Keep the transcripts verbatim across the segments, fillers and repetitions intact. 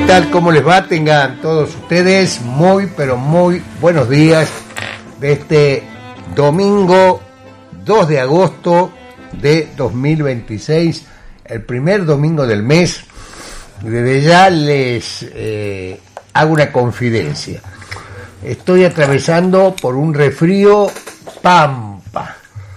tal? ¿Cómo les va? Tengan todos ustedes muy, pero muy buenos días de este domingo dos de agosto de dos mil veintiséis, el primer domingo del mes. Desde ya les eh, hago una confidencia. Estoy atravesando por un resfrío pampa,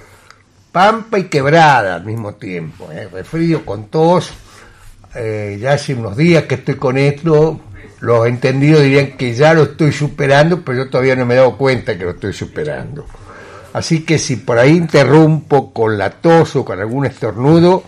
pampa y quebrada al mismo tiempo, ¿eh? Resfrío con tos. Eh, ya hace unos días que estoy con esto. Los entendidos dirían que ya lo estoy superando, pero yo todavía no me he dado cuenta que lo estoy superando. Así que si por ahí interrumpo con la tos o con algún estornudo,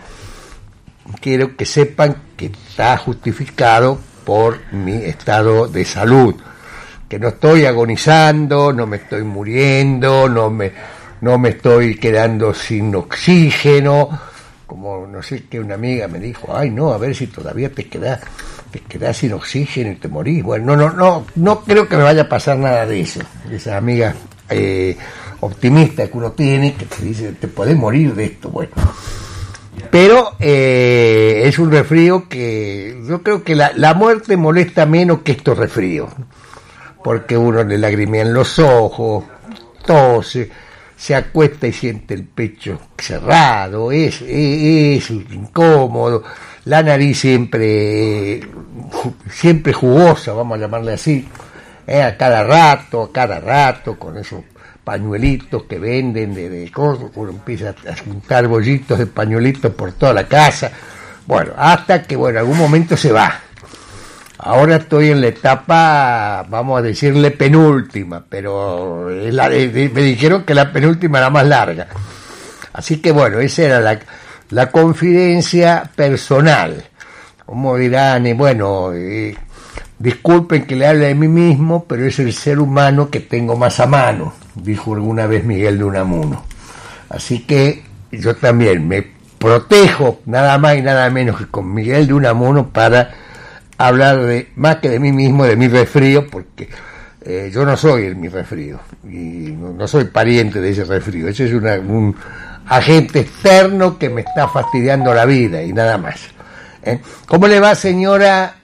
quiero que sepan que está justificado por mi estado de salud, que no estoy agonizando, no me estoy muriendo, no me, no me estoy quedando sin oxígeno. Como no sé qué, una amiga me dijo, ay no, a ver si todavía te quedas, te quedas sin oxígeno y te morís. Bueno, no, no, no, no creo que me vaya a pasar nada de eso. Esa amiga eh, optimista que uno tiene, que te dice, te podés morir de esto, bueno. Pero eh, es un resfrío que yo creo que la, la muerte molesta menos que estos resfríos, porque uno le lagrimean los ojos, tose, se acuesta y siente el pecho cerrado, es, es, es incómodo, la nariz siempre, siempre jugosa, vamos a llamarle así, eh, a cada rato, a cada rato, con esos pañuelitos que venden de, de cosas, uno empieza a juntar bollitos de pañuelitos por toda la casa, bueno, hasta que, bueno, en algún momento se va. Ahora estoy en la etapa, vamos a decirle penúltima, pero es la, me dijeron que la penúltima era más larga. Así que bueno, esa era la, la confidencia personal. Como dirán, eh, bueno, eh, disculpen que le hable de mí mismo, pero es el ser humano que tengo más a mano, dijo alguna vez Miguel de Unamuno. Así que yo también me protejo nada más y nada menos que con Miguel de Unamuno para hablar de más que de mí mismo, de mi resfrío, porque eh, yo no soy el mi resfrío y no, no soy pariente de ese resfrío. Ese es una, un agente externo que me está fastidiando la vida y nada más. ¿Eh? ¿Cómo le va, señora?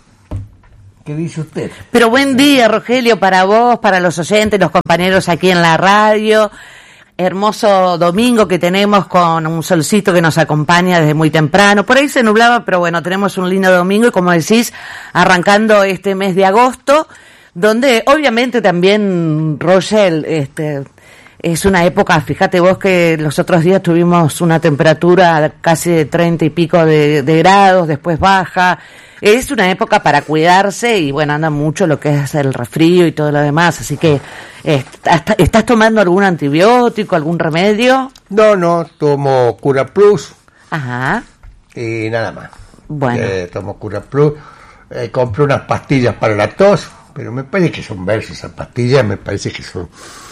¿Qué dice usted? Pero buen día, Rogelio, para vos, para los oyentes, los compañeros aquí en la radio. Hermoso domingo que tenemos con un solcito que nos acompaña desde muy temprano. Por ahí se nublaba, pero bueno, tenemos un lindo domingo y como decís, arrancando este mes de agosto, donde obviamente también, Roger, este, es una época, fíjate vos que los otros días tuvimos una temperatura casi de treinta y pico de, de grados, después baja. Es una época para cuidarse y bueno, anda mucho lo que es el resfrío y todo lo demás, así que ¿estás, ¿estás tomando algún antibiótico, algún remedio? No, no, tomo Cura Plus. Ajá. Y nada más. Bueno. Eh, tomo Cura Plus, eh, compré unas pastillas para la tos, pero me parece que son versos esas pastillas, me parece que son...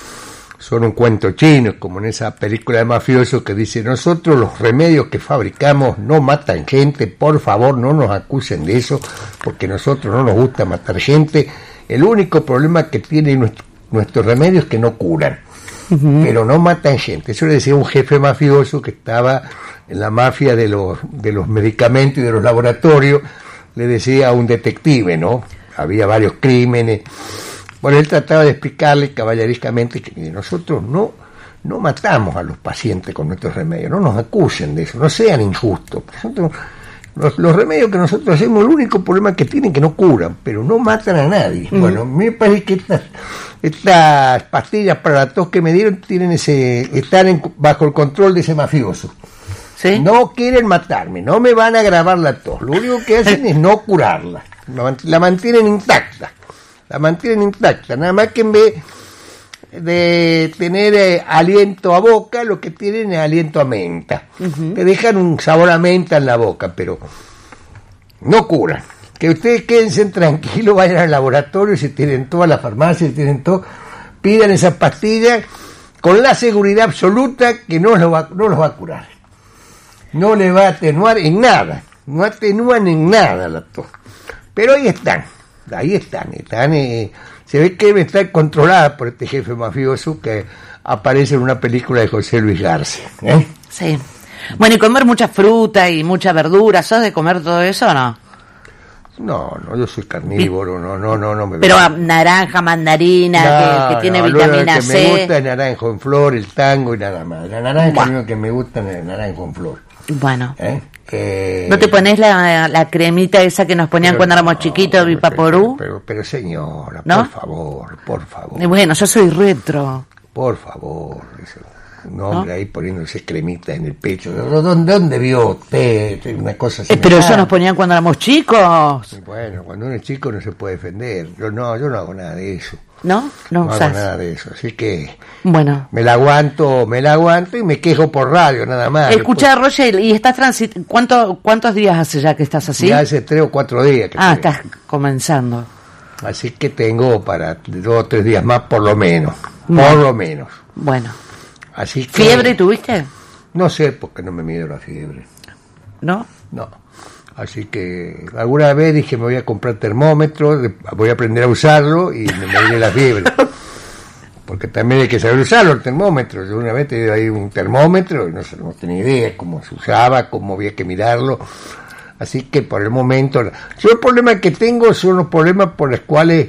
son un cuento chino, como en esa película de mafioso que dice, nosotros los remedios que fabricamos no matan gente, por favor no nos acusen de eso, porque nosotros no nos gusta matar gente, el único problema que tiene nuestro, nuestros remedios es que no curan, uh-huh. pero no matan gente. Eso le decía un jefe mafioso que estaba en la mafia de los, de los medicamentos y de los laboratorios, le decía a un detective, ¿no? Había varios crímenes. Bueno, él trataba de explicarle caballerescamente que nosotros no, no matamos a los pacientes con nuestros remedios, no nos acusen de eso, no sean injustos. Nosotros, los, los remedios que nosotros hacemos, el único problema que tienen que no curan, pero no matan a nadie. Mm. Bueno, me parece que estas, estas pastillas para la tos que me dieron tienen ese, están en, bajo el control de ese mafioso. ¿Sí? No quieren matarme, no me van a agravar la tos, lo único que hacen es no curarla, la, la mantienen intacta. La mantienen intacta, nada más que en vez de tener eh, aliento a boca, lo que tienen es aliento a menta. Uh-huh. Te dejan un sabor a menta en la boca, pero no curan. Que ustedes quédense tranquilos, vayan al laboratorio, si tienen toda la farmacia, si tienen todo, pidan esas pastillas con la seguridad absoluta que no los va, no los va a curar. No les va a atenuar en nada, no atenúan en nada la tos. Pero ahí están. Ahí están, están eh, se ve que debe estar controlada por este jefe mafioso que aparece en una película de José Luis García. ¿eh? Sí. Bueno, y comer mucha fruta y mucha verdura, ¿sos de comer todo eso o no? No, no, yo soy carnívoro, no, no, no, no me Pero a, naranja, mandarina, no, que, que tiene no, vitamina lo que C. me gusta es naranjo en flor, el tango y nada más. La naranja Buah. es lo que me gusta es el naranjo en flor. Bueno. ¿Eh? Eh, ¿No te pones la, la cremita esa que nos ponían cuando no, éramos chiquitos, pero, Vipaporú? Pero, pero, pero señora, ¿No? por favor, por favor. Y bueno, yo soy retro. Por favor. Eso. Un hombre ¿no? ahí poniéndose cremita en el pecho. ¿Dónde, dónde vio usted una cosa así? Eh, pero eso nos ponían cuando éramos chicos. Bueno, cuando uno es chico no se puede defender. Yo no, yo no hago nada de eso. ¿No? No, no hago nada de eso. Así que bueno, me la aguanto, me la aguanto y me quejo por radio nada más. Escucha, después... Roger, ¿y estás transit ¿Cuánto, cuántos días hace ya que estás así? Ya hace tres o cuatro días que Ah, estoy. estás comenzando. Así que tengo para dos o tres días más por lo menos. Bueno. Por lo menos. Bueno. Así que, ¿Fiebre tuviste? No sé, porque no me mido la fiebre. ¿No? No. Así que alguna vez dije me voy a comprar termómetro, voy a aprender a usarlo y me medí la fiebre. Porque también hay que saber usarlo el termómetro. Yo una vez te dio ahí un termómetro y no, no tenía idea cómo se usaba, cómo había que mirarlo. Así que por el momento... Yo el problema que tengo son los problemas por los cuales...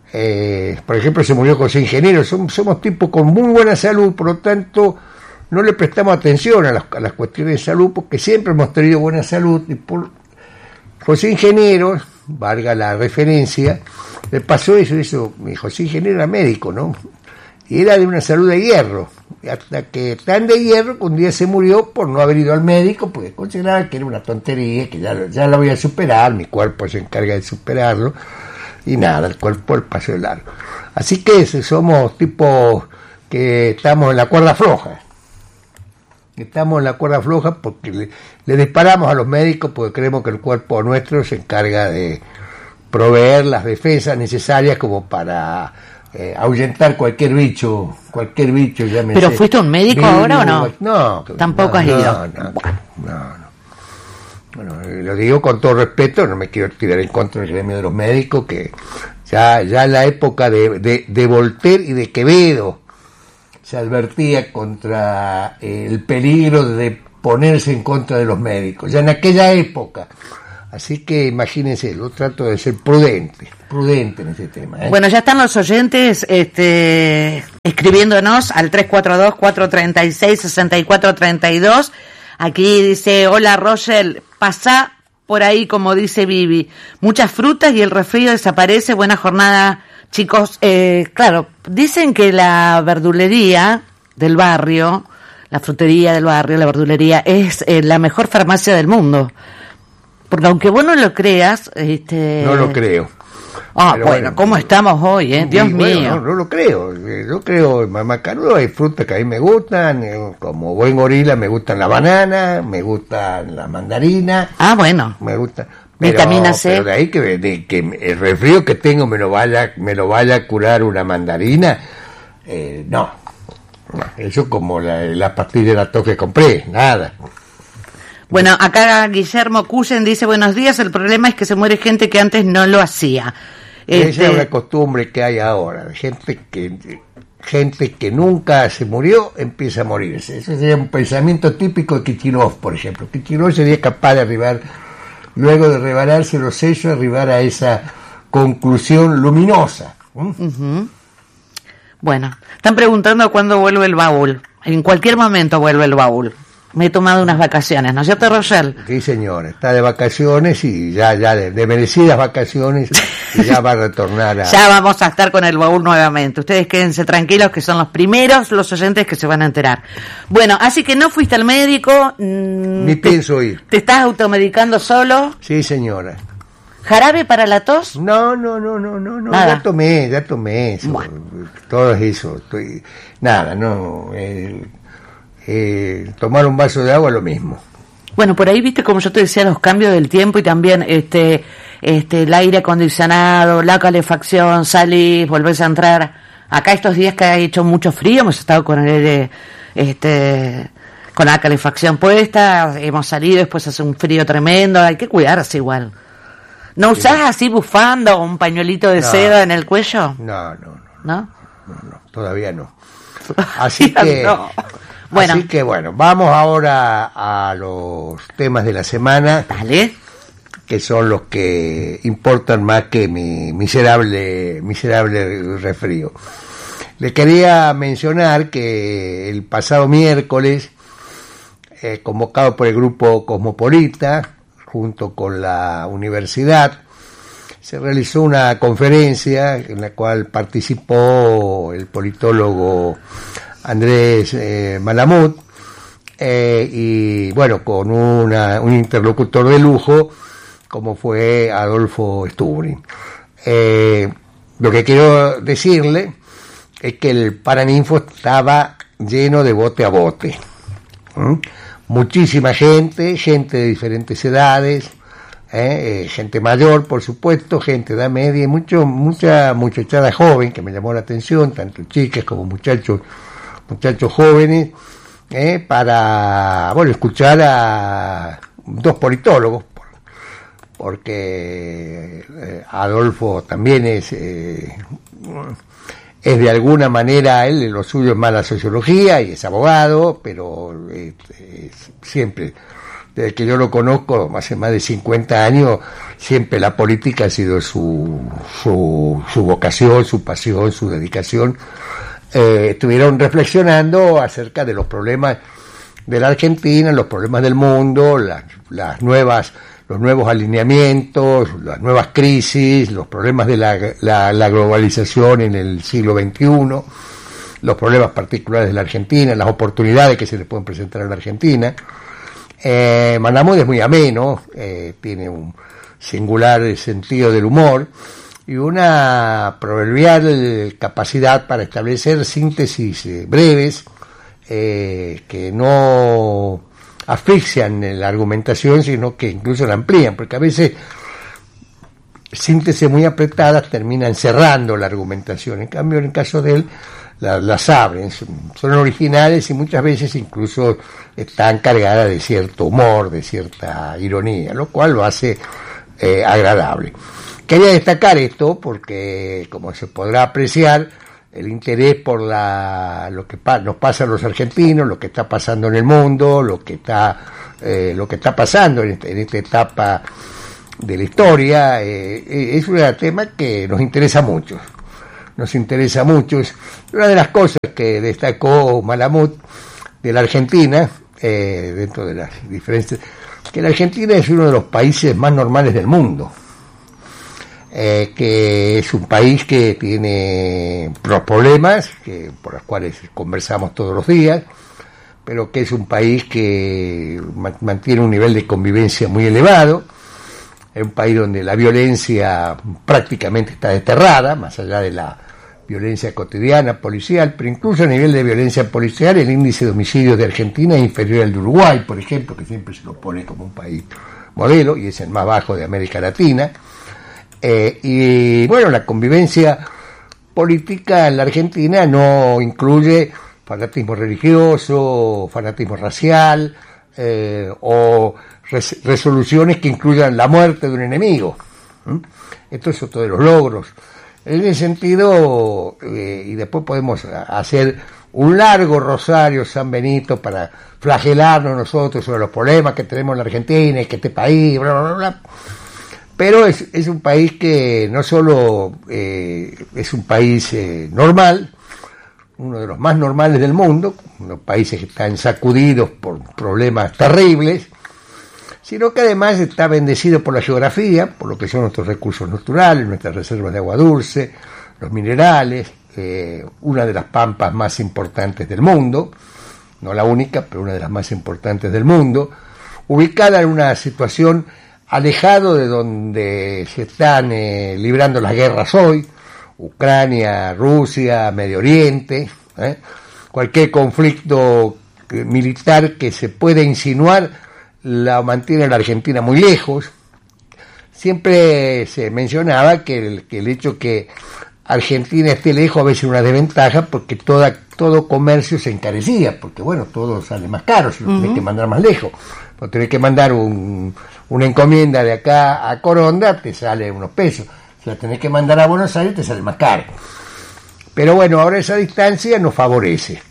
Eh, por ejemplo, se murió José Ingeniero. Somos, somos tipos con muy buena salud, por lo tanto no le prestamos atención a las, a las cuestiones de salud porque siempre hemos tenido buena salud. Y por José Ingeniero, valga la referencia, le pasó eso, eso. José Ingeniero era médico, ¿no? Y era de una salud de hierro. Hasta que tan de hierro que un día se murió por no haber ido al médico, porque consideraba que era una tontería, que ya, ya la voy a superar, mi cuerpo se encarga de superarlo. Y nada, el cuerpo el paseo de largo. Así que somos tipos que estamos en la cuerda floja. Estamos en la cuerda floja porque le, le disparamos a los médicos porque creemos que el cuerpo nuestro se encarga de proveer las defensas necesarias como para eh, ahuyentar cualquier bicho, cualquier bicho, llámese. ¿Pero fuiste un médico virus, ahora o no? No. Tampoco no, has ido. No, no, no, no. Bueno, lo digo con todo respeto, no me quiero tirar en contra del gremio de los médicos, que ya, ya en la época de, de, de Voltaire y de Quevedo se advertía contra el peligro de ponerse en contra de los médicos, ya en aquella época. Así que imagínense, yo trato de ser prudente, prudente en ese tema. ¿eh? Bueno, ya están los oyentes este, escribiéndonos al tres cuatro dos, cuatro tres seis, seis cuatro tres dos. Aquí dice, hola Roger, pasá por ahí como dice Vivi. Muchas frutas y el resfrío desaparece. Buena jornada, chicos. Eh, claro, dicen que la verdulería del barrio, la frutería del barrio, la verdulería, es eh, la mejor farmacia del mundo. Porque aunque vos no lo creas... este No lo creo. Ah, Pero bueno, bueno, ¿cómo estamos hoy, eh? Dios bueno, mío. No, no lo creo. Yo creo, en Mamacarudo hay frutas que a mí me gustan. eh, Como buen gorila me gustan la banana, me gustan la mandarina. Ah, bueno. Me gusta. Pero, Vitamina C. Pero de ahí que, de, que el resfrío que tengo me lo vaya, me lo vaya a curar una mandarina, eh, no. no. Eso como la, la pastilla de la tos que compré, nada. Bueno, acá Guillermo Cuyen dice, buenos días, el problema es que se muere gente que antes no lo hacía. Esa Este... es una costumbre que hay ahora, gente que gente que nunca se murió empieza a morirse. Eso sería un pensamiento típico de Kichirov, por ejemplo. Kichirov sería capaz de arribar, luego de rebanarse los sellos, arribar a esa conclusión luminosa. ¿Mm? Uh-huh. Bueno, están preguntando cuándo vuelve el baúl. En cualquier momento vuelve el baúl. Me he tomado unas vacaciones, ¿no es cierto, Roger? Sí, señor, está de vacaciones y ya, ya de, de merecidas vacaciones y ya va a retornar a... Ya vamos a estar con el baúl nuevamente. Ustedes quédense tranquilos que son los primeros los oyentes que se van a enterar. Bueno, así que no fuiste al médico. Mmm, Ni pienso ir. ¿Te estás automedicando solo? Sí, señora. ¿Jarabe para la tos? No, no, no, no, no, no. Nada. Ya tomé, ya tomé eso. Bueno. Todo eso. Estoy... Nada, no... Eh... Eh, tomar un vaso de agua lo mismo. Bueno, por ahí viste como yo te decía los cambios del tiempo y también este este el aire acondicionado, la calefacción, salís, volvés a entrar. Acá estos días que ha hecho mucho frío, hemos estado con el aire, este con la calefacción puesta, hemos salido, después hace un frío tremendo, hay que cuidarse igual. ¿No usás sí. así bufanda o un pañuelito de no, seda en el cuello? No, no, no. ¿No? No, no, todavía no. Así que... no. Bueno. Así que bueno, vamos ahora a los temas de la semana. Dale. que son los que importan más que mi miserable, miserable resfrío. Le quería mencionar que el pasado miércoles, eh, convocado por el grupo Cosmopolita, junto con la universidad, se realizó una conferencia en la cual participó el politólogo Andrés eh, Malamud, eh, y bueno, con una, un interlocutor de lujo como fue Adolfo Stubrin. Eh, lo que quiero decirle es que el Paraninfo estaba lleno de bote a bote. ¿Mm? Muchísima gente, gente de diferentes edades, eh, eh, gente mayor, por supuesto, gente de edad media, y mucho, mucha muchachada joven que me llamó la atención, tanto chicas como muchachos, muchachos jóvenes, eh, para, bueno, escuchar a dos politólogos, porque eh, Adolfo también es, eh, es de alguna manera, él lo suyo es más la sociología y es abogado, pero eh, es, siempre, desde que yo lo conozco, hace más de cincuenta años, siempre la política ha sido su, su, su vocación, su pasión, su dedicación. Eh, estuvieron reflexionando acerca de los problemas de la Argentina, los problemas del mundo, las, las nuevas los nuevos alineamientos, las nuevas crisis, los problemas de la, la, la globalización en el siglo veintiuno, los problemas particulares de la Argentina, las oportunidades que se le pueden presentar a la Argentina. Eh, Malamud es muy ameno, eh, tiene un singular sentido del humor y una proverbial capacidad para establecer síntesis eh, breves eh, que no asfixian la argumentación, sino que incluso la amplían, porque a veces síntesis muy apretadas terminan cerrando la argumentación. En cambio, en el caso de él, la, las abren, son, son originales y muchas veces incluso están cargadas de cierto humor, de cierta ironía, lo cual lo hace eh, agradable. Quería destacar esto porque, como se podrá apreciar, el interés por la, lo que pa, nos pasa a los argentinos, lo que está pasando en el mundo, lo que está, eh, lo que está pasando en, este, en esta etapa de la historia, eh, es un tema que nos interesa mucho, nos interesa mucho. Una de las cosas que destacó Malamud de la Argentina, eh, dentro de las diferencias, que la Argentina es uno de los países más normales del mundo. Eh, que es un país que tiene problemas que, por los cuales conversamos todos los días, pero que es un país que mantiene un nivel de convivencia muy elevado, es un país donde la violencia prácticamente está desterrada, más allá de la violencia cotidiana, policial, pero incluso a nivel de violencia policial el índice de homicidios de Argentina es inferior al de Uruguay, por ejemplo, que siempre se lo pone como un país modelo y es el más bajo de América Latina. Eh, y bueno, la convivencia política en la Argentina no incluye fanatismo religioso, fanatismo racial, eh, o res- resoluciones que incluyan la muerte de un enemigo. ¿Mm? Esto es otro de los logros. En ese sentido, eh, y después podemos hacer un largo rosario San Benito para flagelarnos nosotros sobre los problemas que tenemos en la Argentina y que este país, bla, bla, bla. Pero es, es un país que no solo eh, es un país eh, normal, uno de los más normales del mundo, unos países que están sacudidos por problemas terribles, sino que además está bendecido por la geografía, por lo que son nuestros recursos naturales, nuestras reservas de agua dulce, los minerales, eh, una de las pampas más importantes del mundo, no la única, pero una de las más importantes del mundo, ubicada en una situación alejado de donde se están eh, librando las guerras hoy, Ucrania, Rusia, Medio Oriente, ¿eh? Cualquier conflicto militar que se pueda insinuar la mantiene la Argentina muy lejos. Siempre se mencionaba que el, que el hecho que Argentina esté lejos a veces es una desventaja porque toda, todo comercio se encarecía, porque bueno, todo sale más caro si lo uh-huh. tenés que mandar más lejos. Cuando tenés que mandar un, una encomienda de acá a Coronda, te sale unos pesos. Si la tenés que mandar a Buenos Aires, te sale más caro. Pero bueno, ahora esa distancia nos favorece.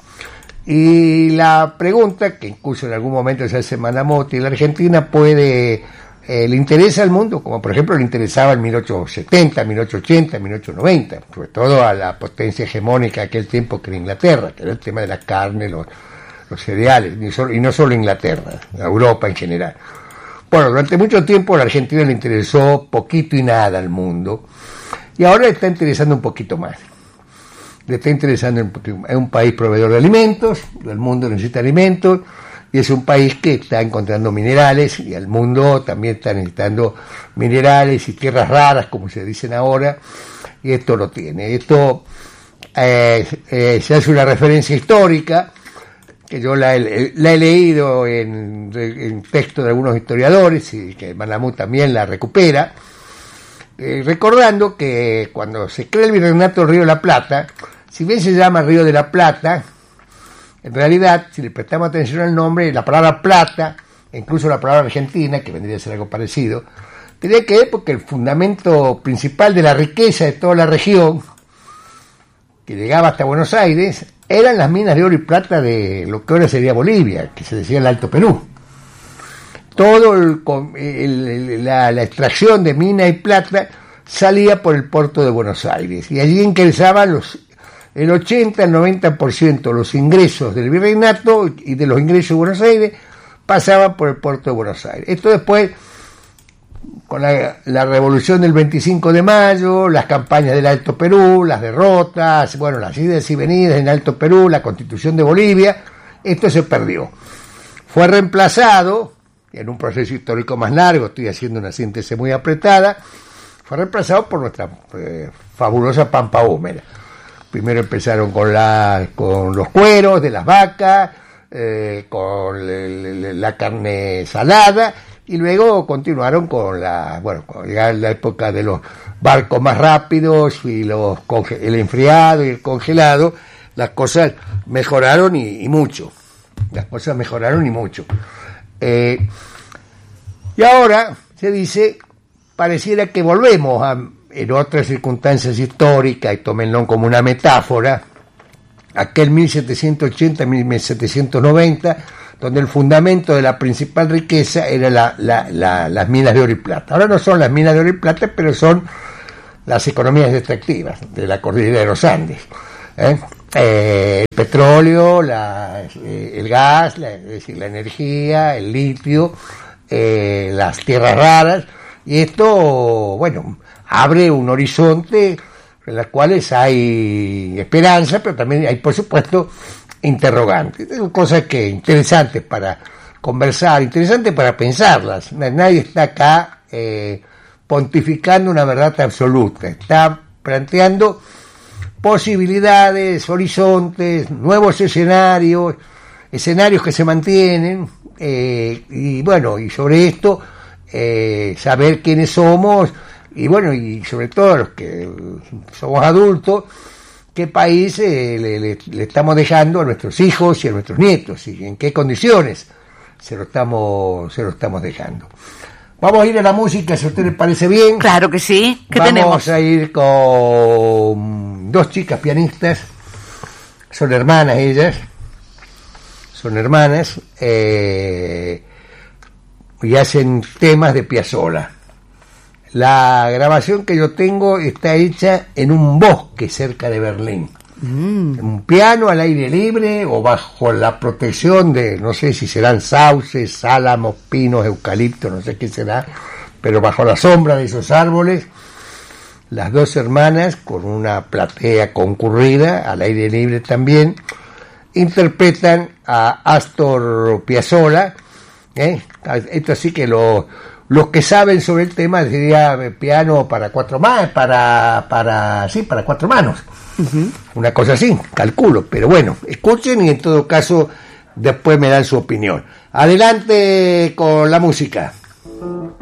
Y la pregunta, que incluso en algún momento se hace Malamud, ¿la Argentina puede eh, le interesa al mundo, como por ejemplo le interesaba en mil ochocientos setenta, mil ochocientos ochenta, mil ochocientos noventa, sobre todo a la potencia hegemónica de aquel tiempo que era Inglaterra, que era el tema de la carne, los, los cereales, y, solo, y no solo Inglaterra, Europa en general. Bueno, durante mucho tiempo a la Argentina le interesó poquito y nada al mundo, y ahora le está interesando un poquito más. Le está interesando un poquito más. Es un país proveedor de alimentos, el mundo necesita alimentos, y es un país que está encontrando minerales, y el mundo también está necesitando minerales y tierras raras, como se dicen ahora, y esto lo tiene. Esto eh, eh, se hace una referencia histórica, que yo la he, la he leído en, en texto de algunos historiadores, y que Malamud también la recupera, eh, recordando que cuando se crea el Virreinato del Río de la Plata, si bien se llama Río de la Plata, en realidad, si le prestamos atención al nombre, la palabra plata, e incluso la palabra argentina, que vendría a ser algo parecido, tendría que ver porque el fundamento principal de la riqueza de toda la región, que llegaba hasta Buenos Aires, eran las minas de oro y plata de lo que ahora sería Bolivia, que se decía el Alto Perú. Todo el, el, el, la, la extracción de mina y plata salía por el puerto de Buenos Aires, y allí ingresaban los el ochenta al noventa por ciento de los ingresos del virreinato y de los ingresos de Buenos Aires pasaban por el puerto de Buenos Aires. Esto después, con la, la revolución del veinticinco de mayo, las campañas del Alto Perú, las derrotas, bueno, las idas y venidas en Alto Perú, la constitución de Bolivia, esto se perdió. Fue reemplazado, en un proceso histórico más largo, estoy haciendo una síntesis muy apretada, fue reemplazado por nuestra eh, fabulosa pampa húmeda. Primero empezaron con la con los cueros de las vacas, eh, con le, la carne salada, y luego continuaron con la bueno con la, la época de los barcos más rápidos y los el enfriado y el congelado. Las cosas mejoraron y, y mucho. Las cosas mejoraron y mucho. Eh, y ahora se dice, pareciera que volvemos a en otras circunstancias históricas, y tómenlo como una metáfora, aquel mil setecientos ochenta a mil setecientos noventa, donde el fundamento de la principal riqueza era la, la, la, las minas de oro y plata. Ahora no son las minas de oro y plata, pero son las economías extractivas de la cordillera de los Andes. ¿eh? Eh, el petróleo, la, eh, el gas, la, es decir, la energía, el litio, eh, las tierras raras, y esto, bueno, abre un horizonte en los cuales hay esperanza, pero también hay, por supuesto, interrogantes. Son cosas que interesantes para conversar, interesantes para pensarlas. Nadie está acá eh, pontificando una verdad absoluta. Está planteando posibilidades, horizontes, nuevos escenarios, escenarios que se mantienen, eh, y bueno, y sobre esto eh, saber quiénes somos. Y bueno, y sobre todo los que somos adultos, qué país eh, le, le, le estamos dejando a nuestros hijos y a nuestros nietos, y en qué condiciones se lo estamos, se lo estamos dejando. Vamos a ir a la música, si a usted le parece bien. Claro que sí. ¿Qué Vamos tenemos? Vamos a ir con dos chicas pianistas, son hermanas ellas, son hermanas, eh, y hacen temas de Piazzolla. La grabación que yo tengo está hecha en un bosque cerca de Berlín. Mm. Un piano al aire libre o bajo la protección de, no sé si serán sauces, álamos, pinos, eucaliptos, no sé qué será, pero bajo la sombra de esos árboles, las dos hermanas, con una platea concurrida, al aire libre también, interpretan a Astor Piazzolla. ¿eh? Esto sí que lo... Los que saben sobre el tema sería piano para cuatro manos, para, para, sí, para cuatro manos. Uh-huh. Una cosa así, calculo. Pero bueno, escuchen y en todo caso después me dan su opinión. Adelante con la música.